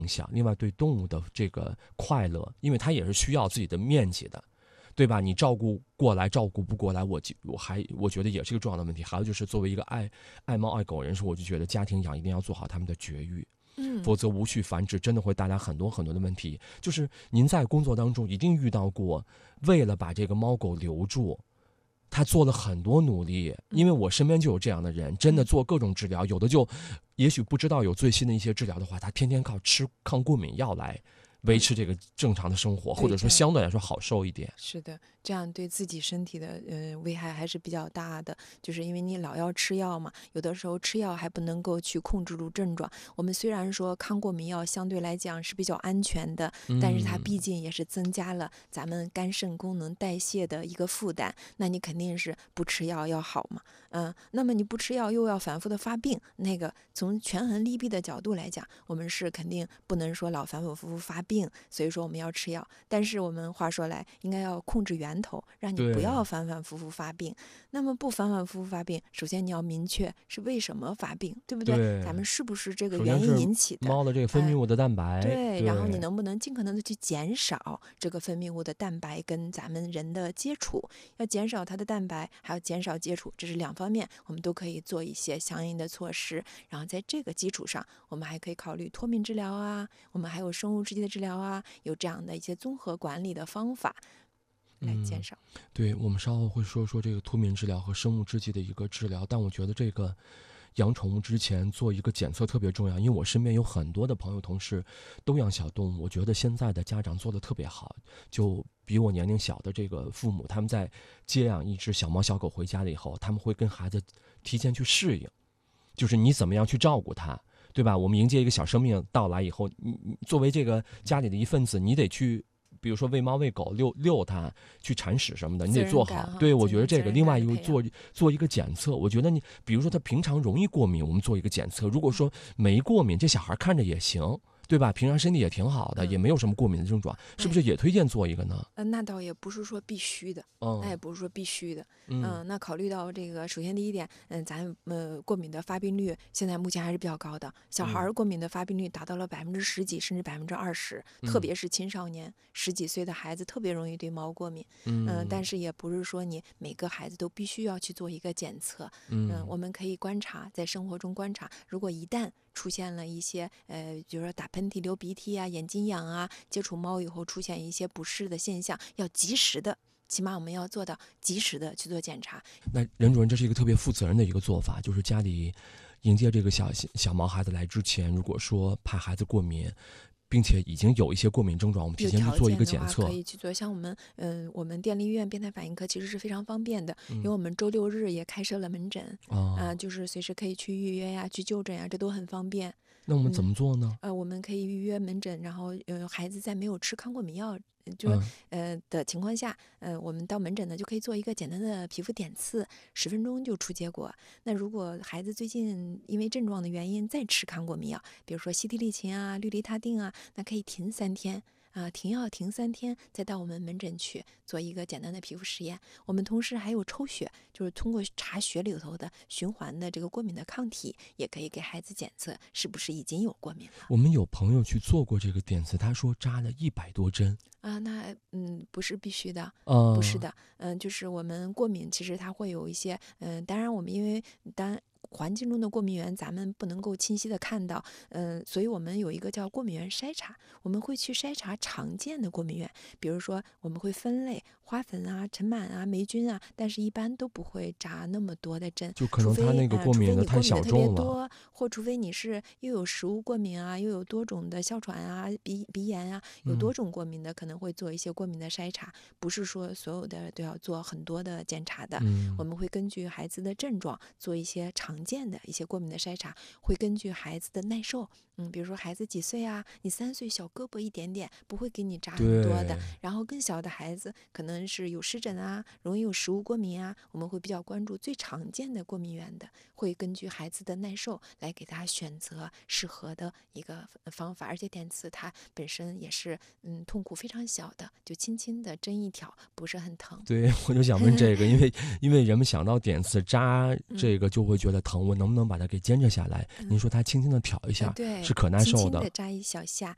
影响，另外对动物的这个快乐，因为它也是需要自己的面积的，对吧？你照顾过来，照顾不过来，我觉得也是一个重要的问题。还有就是作为一个爱猫爱狗人士，我就觉得家庭养一定要做好他们的绝育。否则无序繁殖真的会带来很多很多的问题。就是您在工作当中一定遇到过，为了把这个猫狗留住，他做了很多努力，因为我身边就有这样的人，真的做各种治疗，有的就也许不知道有最新的一些治疗的话，他天天靠吃抗过敏药来维持这个正常的生活，或者说相对来说好受一点。 是的，这样对自己身体的危害还是比较大的，就是因为你老要吃药嘛，有的时候吃药还不能够去控制住症状。我们虽然说抗过敏药相对来讲是比较安全的，但是它毕竟也是增加了咱们肝肾功能代谢的一个负担，那你肯定是不吃药要好嘛。那么你不吃药又要反复的发病，那个从权衡利弊的角度来讲，我们是肯定不能说老反反复复发病，所以说我们要吃药。但是我们话说来，应该要控制源头，让你不要反反复复发病。那么不反反复复发病，首先你要明确是为什么发病，对不对？ 对， 咱们是不是这个原因引起的？ 猫的这个分泌物的蛋白， 对，然后你能不能尽可能的去减少这个分泌物的蛋白跟咱们人的接触？要减少它的蛋白，还要减少接触，这是两方面，我们都可以做一些相应的措施。然后在这个基础上，我们还可以考虑脱敏治疗啊，我们还有生物制剂的治疗啊，有这样的一些综合管理的方法来减少。 对，我们稍后会说说这个脱敏治疗和生物制剂的一个治疗，但我觉得这个养宠物之前做一个检测特别重要，因为我身边有很多的朋友同事都养小动物，我觉得现在的家长做的特别好，就比我年龄小的这个父母，他们在接养一只小猫小狗回家了以后，他们会跟孩子提前去适应，就是你怎么样去照顾它，对吧？我们迎接一个小生命到来以后，你作为这个家里的一份子，你得去比如说喂猫喂狗遛它去铲屎什么的，你得做好。对，我觉得这个另外一个做一个检测，我觉得你比如说他平常容易过敏，我们做一个检测，如果说没过敏，这小孩看着也行，对吧？平常身体也挺好的，也没有什么过敏的症状，是不是也推荐做一个呢？ 那倒也不是说必须的，那也不是说必须的。那考虑到这个，首先第一点，咱过敏的发病率现在目前还是比较高的，小孩过敏的发病率达到了10%几甚至20%，特别是青少年10几岁的孩子特别容易对猫过敏。但是也不是说你每个孩子都必须要去做一个检测。我们可以观察，在生活中观察，如果一旦出现了一些比如说打喷嚏、流鼻涕啊、眼睛痒啊，接触猫以后出现一些不适的现象，要及时的，起码我们要做到及时的去做检查。 那任主任，这是一个特别负责任的一个做法，就是家里迎接这个小毛孩子来之前，如果说怕孩子过敏，并且已经有一些过敏症状，我们提前去做一个检测， 可以去做。像我们电力医院变态反应科其实是非常方便的，因为我们周六日也开设了门诊，就是随时可以去预约呀、去就诊呀，这都很方便。 那我们怎么做呢？ 我们可以预约门诊，然后孩子在没有吃抗过敏药的情况下，我们到门诊呢就可以做一个简单的皮肤点刺，10分钟就出结果。那如果孩子最近因为症状的原因再吃抗过敏药，比如说西地利嗪啊、氯雷他定啊，那可以停3天。停药停3天，再到我们门诊去做一个简单的皮肤实验。我们同时还有抽血，就是通过查血里头的循环的这个过敏的抗体，也可以给孩子检测是不是已经有过敏了。 我们有朋友去做过这个点刺，他说扎了100多针那不是必须的，不是的，就是我们过敏其实它会有一些，当然我们因为环境中的过敏源咱们不能够清晰的看到，所以我们有一个叫过敏源筛查，我们会去筛查常见的过敏源，比如说我们会分类花粉啊、尘螨啊、霉菌啊，但是一般都不会扎那么多的针， 就可能他那个过敏的太小众了， 或除非你是又有食物过敏啊，又有多种的哮喘啊、鼻炎啊，有多种过敏的，可能会做一些过敏的筛查，不是说所有的都要做很多的检查的。我们会根据孩子的症状做一些常见的一些过敏的筛查，会根据孩子的耐受，比如说孩子几岁啊，你3岁小胳膊一点点，不会给你扎很多的。然后更小的孩子可能是有湿疹啊，容易有食物过敏啊，我们会比较关注最常见的过敏源的，会根据孩子的耐受来给他选择适合的一个方法。而且点刺它本身也是痛苦非常小的，就轻轻的针一挑，不是很疼。 对，我就想问这个，因为人们想到点刺扎这个就会觉得疼，我能不能把它给坚持下来？您说它轻轻的挑一下，是可耐受的， 轻轻的扎一小下，